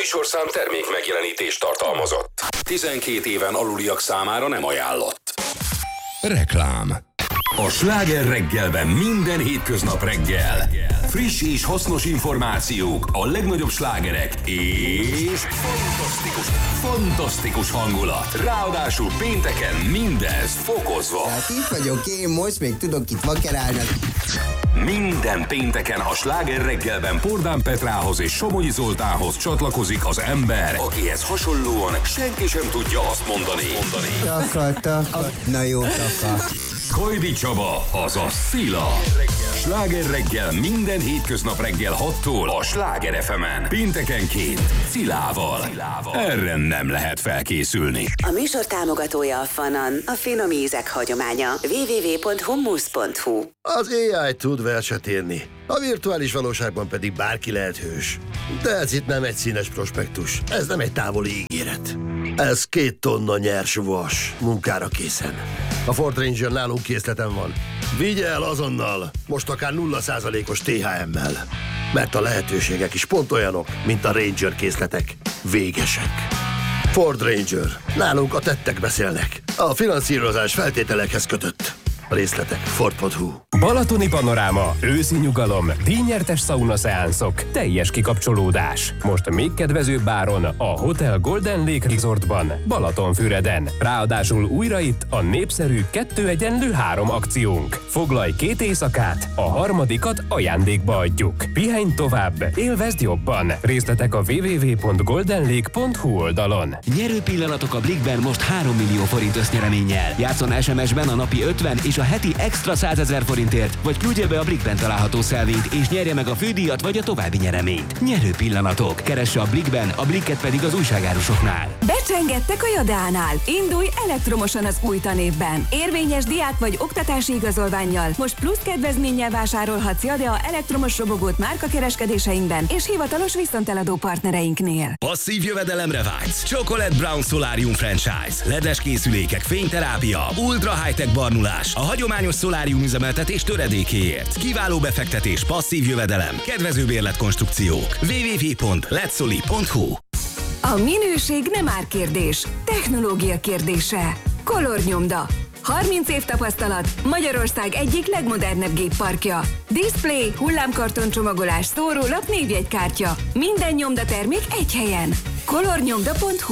műsorszám termék megjelenítést tartalmazott. 12 éven aluliak számára nem ajánlott. Reklám. A Sláger reggelben minden hétköznap reggel friss és hasznos információk, a legnagyobb slágerek és fantasztikus hangulat. Ráadásul pénteken mindez fokozva. Hát itt vagyok én, most még tudok itt vakerálni. Minden pénteken a Sláger reggelben Pordán Petrához és Somogyi Zoltánhoz csatlakozik az ember, akihez hasonlóan senki sem tudja azt mondani. Taka. Na jó, taka. Kajdi Csaba, azaz Szila. Sláger reggel minden hétköznap reggel 6-tól a Sláger FM-en. Péntekenként Szilával. Erre nem lehet felkészülni. A műsor támogatója a Fanan, a finom ízek hagyománya. www.hummus.hu. Az AI tud verset írni, a virtuális valóságban pedig bárki lehet hős. De ez itt nem egy színes prospektus, ez nem egy távoli ígéret. Ez 2 tonna nyers vas, munkára készen. A Ford Ranger nálunk készleten van. Vigye el azonnal, most akár 0%-os THM-mel. Mert a lehetőségek is pont olyanok, mint a Ranger készletek. Végesek. Ford Ranger. Nálunk a tettek beszélnek. A finanszírozás feltételekhez kötött. A részletek Ford.hu. Balatoni panoráma, őszi nyugalom, díjnyertes szaunaszeánszok, teljes kikapcsolódás. Most még kedvezőbb áron a Hotel Golden Lake Resortban, Balatonfüreden. Ráadásul újra itt a népszerű 2-3 akciónk. Foglalj 2 éjszakát, a harmadikat ajándékba adjuk. Pihenj tovább, élvezd jobban. Részletek a www.goldenlake.hu oldalon. Nyerő pillanatok a Blikkben most 3 millió forint össznyereménnyel. Játszon SMS-ben a napi 50 és a heti extra 100 000 forintért, vagy küldje be a Blikkben található szelvényt, és nyerje meg a fődíjat vagy a további nyereményt. Nyerő pillanatok. Keresse a Blikkben, a Blikket pedig az újságárusoknál. Becsengettek a Jadánál. Indulj elektromosan az új tanévben. Érvényes diák vagy oktatási igazolvánnyal. Most plusz kedvezménnyel vásárolhatsz Jadea elektromos robogót márkakereskedéseinkben és hivatalos viszonteladó partnereinknél. Passzív jövedelemre vágysz? Chocolate Brown Solarium Franchise. Ledes készülékek, fényterápia, ultra high-tech barnulás. A hagyományos szolárium üzemeltetés töredékéért. Kiváló befektetés, passzív jövedelem, kedvező bérletkonstrukciók. www.letsoli.hu. A minőség nem árkérdés, technológia kérdése. Color Nyomda. 30 év tapasztalat, Magyarország egyik legmodernebb gépparkja. Display, hullámkarton csomagolás, szórólap, névjegykártya. Minden nyomdatermék egy helyen. colornyomda.hu.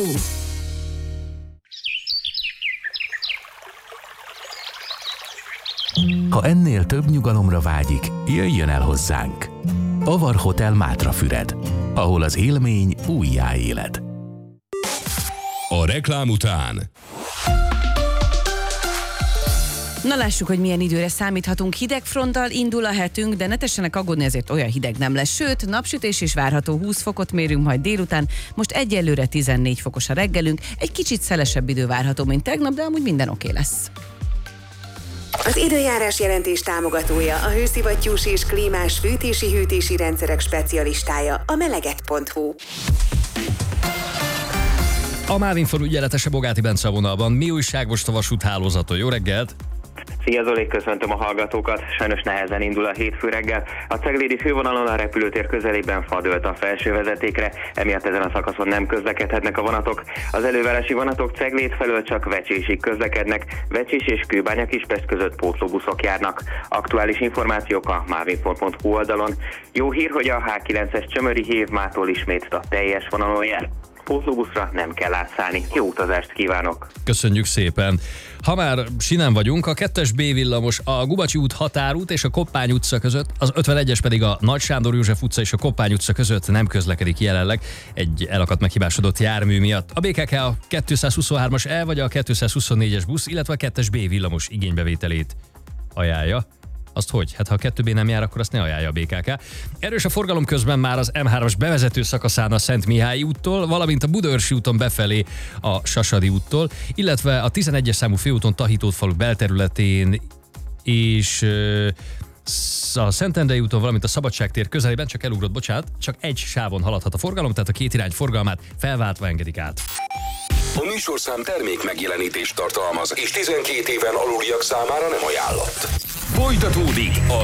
Ha ennél több nyugalomra vágyik, jöjjön el hozzánk. Avar Hotel Mátrafüred, ahol az élmény újjáéled. A reklám után. Na lássuk, hogy milyen időre számíthatunk. Hidegfronttal indul a hetünk, de ne tessenek aggódni, ezért olyan hideg nem lesz. Sőt, napsütés is várható, 20 fokot mérünk majd délután. Most egyelőre 14 fokos a reggelünk. Egy kicsit szelesebb idő várható, mint tegnap, de amúgy minden oké lesz. Az időjárás jelentés támogatója a hőszivattyús és klímás fűtési-hűtési rendszerek specialistája, a meleget.hu. A Mávinfor ügyeletese Bogáti Bence a vonalban. Mi újság most a vasúthálózaton? Jó reggelt! Szia Zoli, köszöntöm a hallgatókat. Sajnos nehezen indul a hétfő reggel. A ceglédi fővonalon a repülőtér közelében fa dőlt a felső vezetékre, emiatt ezen a szakaszon nem közlekedhetnek a vonatok. Az elővelesi vonatok Ceglét felől csak Vecsésig közlekednek, Vecsés és Kőbánya-Kispest között pótlóbuszok járnak. Aktuális információk a mávinfor.hu oldalon. Jó hír, hogy a H9-es Csömöri hév mától ismét a teljes vonalon jár. Pótlóbuszra nem kell átszállni. Jó utazást kívánok! Köszönjük szépen! Ha már sinen vagyunk, a 2-es B villamos a Gubacsi út Határút és a Koppány utca között, az 51-es pedig a Nagy Sándor József utca és a Koppány utca között nem közlekedik jelenleg egy elakadt meghibásodott jármű miatt. A BKK a 223-as E vagy a 224-es busz, illetve a 2-es B villamos igénybevételét ajánlja. Azt hogy? Hát ha a 2B nem jár, akkor azt ne ajánlja a BKK. Erős a forgalom közben már az M3-as bevezető szakaszán a Szent Mihályi úttól, valamint a Budaörsi úton befelé a Sasadi úttól, illetve a 11-es számú főúton Tahitótfalu belterületén és a Szentendrei úton, valamint a Szabadságtér közelében, csak elugrott, bocsánat, csak egy sávon haladhat a forgalom, tehát a két irány forgalmát felváltva engedik át. A műsorszám termék megjelenítést tartalmaz, és 12 éven aluliak számára nem ajánlott. Folytatódik a